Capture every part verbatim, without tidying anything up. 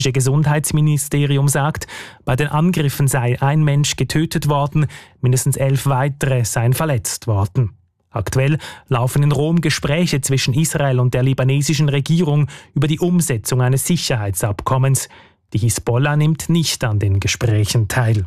Das Gesundheitsministerium sagt, bei den Angriffen sei ein Mensch getötet worden, mindestens elf weitere seien verletzt worden. Aktuell laufen in Rom Gespräche zwischen Israel und der libanesischen Regierung über die Umsetzung eines Sicherheitsabkommens. Die Hisbollah nimmt nicht an den Gesprächen teil.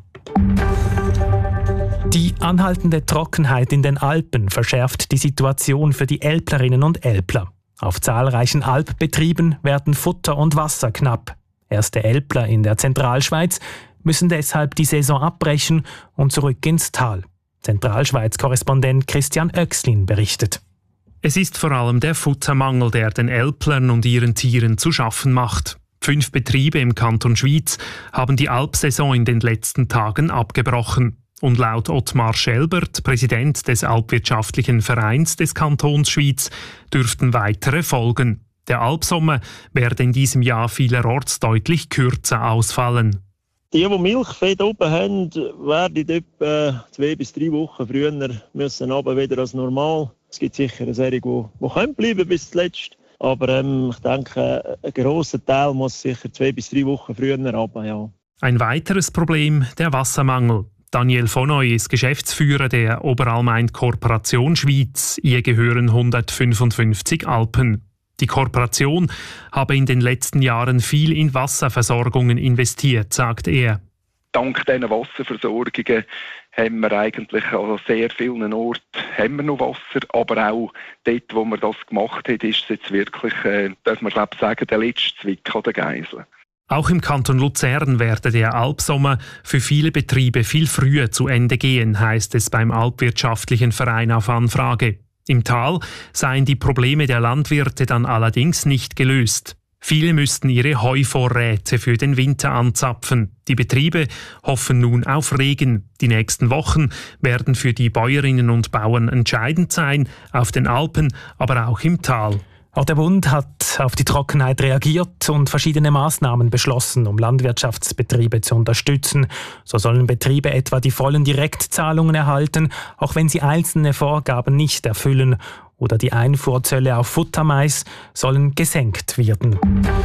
Die anhaltende Trockenheit in den Alpen verschärft die Situation für die Älplerinnen und Älpler. Auf zahlreichen Alpbetrieben werden Futter und Wasser knapp. Erste Älpler in der Zentralschweiz müssen deshalb die Saison abbrechen und zurück ins Tal. Zentralschweiz-Korrespondent Christian Oechslin berichtet. Es ist vor allem der Futtermangel, der den Älplern und ihren Tieren zu schaffen macht. Fünf Betriebe im Kanton Schwyz haben die Alpsaison in den letzten Tagen abgebrochen. Und laut Ottmar Schelbert, Präsident des Alpwirtschaftlichen Vereins des Kantons Schwyz, dürften weitere folgen. Der Alpsommer werde in diesem Jahr vielerorts deutlich kürzer ausfallen. Die, die Milchvieh oben haben, werden etwa zwei bis drei Wochen früher müssen aber wieder als normal. Es gibt sicher eine Serie, die, die können bleiben bis zuletzt. Aber ähm, ich denke, ein grosser Teil muss sicher zwei bis drei Wochen früher runter, ja. Ein weiteres Problem, der Wassermangel. Daniel Vonoy ist Geschäftsführer der Oberalmain Korporation Schwyz. Ihr gehören hundertfünfundfünfzig Alpen. Die Korporation habe in den letzten Jahren viel in Wasserversorgungen investiert, sagt er. Dank diesen Wasserversorgungen haben wir eigentlich an sehr vielen Orten haben wir noch Wasser, aber auch dort, wo man das gemacht hat, ist es jetzt wirklich, äh, darf man glaube sagen, der letzte Zwick an der Geisel. Auch im Kanton Luzern werde der Alpsommer für viele Betriebe viel früher zu Ende gehen, heisst es beim Alpwirtschaftlichen Verein auf Anfrage. Im Tal seien die Probleme der Landwirte dann allerdings nicht gelöst. Viele müssten ihre Heuvorräte für den Winter anzapfen. Die Betriebe hoffen nun auf Regen. Die nächsten Wochen werden für die Bäuerinnen und Bauern entscheidend sein, auf den Alpen, aber auch im Tal. Auch der Bund hat auf die Trockenheit reagiert und verschiedene Maßnahmen beschlossen, um Landwirtschaftsbetriebe zu unterstützen. So sollen Betriebe etwa die vollen Direktzahlungen erhalten, auch wenn sie einzelne Vorgaben nicht erfüllen. Oder die Einfuhrzölle auf Futtermais sollen gesenkt werden.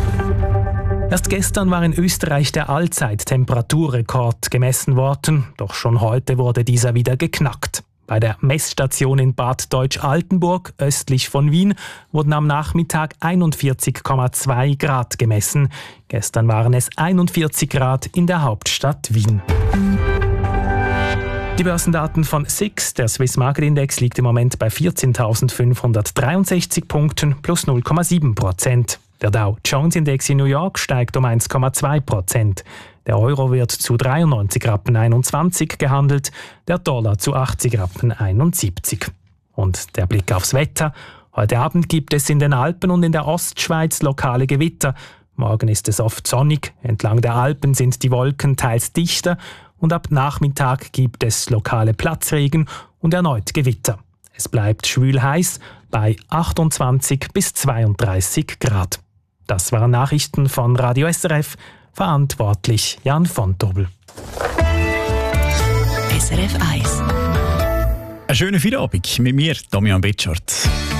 Erst gestern war in Österreich der Allzeit-Temperaturrekord gemessen worden, doch schon heute wurde dieser wieder geknackt. Bei der Messstation in Bad Deutsch-Altenburg, östlich von Wien, wurden am Nachmittag einundvierzig Komma zwei Grad gemessen. Gestern waren es einundvierzig Grad in der Hauptstadt Wien. Die Börsendaten von S I X, der Swiss Market Index, liegt im Moment bei vierzehntausendfünfhundertdreiundsechzig Punkten plus null Komma sieben Prozent. Der Dow Jones Index in New York steigt um eins Komma zwei Prozent. Der Euro wird zu dreiundneunzig Rappen einundzwanzig gehandelt, der Dollar zu achtzig Rappen einundsiebzig. Und der Blick aufs Wetter. Heute Abend gibt es in den Alpen und in der Ostschweiz lokale Gewitter. Morgen ist es oft sonnig. Entlang der Alpen sind die Wolken teils dichter. Und ab Nachmittag gibt es lokale Platzregen und erneut Gewitter. Es bleibt schwül heiß bei achtundzwanzig bis zweiunddreißig Grad. Das waren Nachrichten von Radio S R F. Verantwortlich Jan von Tobel. S R F eins. Einen schönen Feierabend mit mir, Damian Betschart.